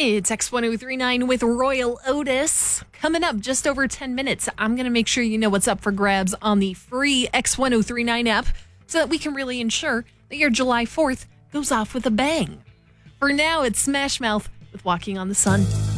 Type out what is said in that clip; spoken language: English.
It's X1039 with Royal Otis. Coming up just over 10 minutes, I'm going to make sure you know what's up for grabs on the free X1039 app so that we can really ensure that your July 4th goes off with a bang. For now, it's Smash Mouth with Walking on the Sun.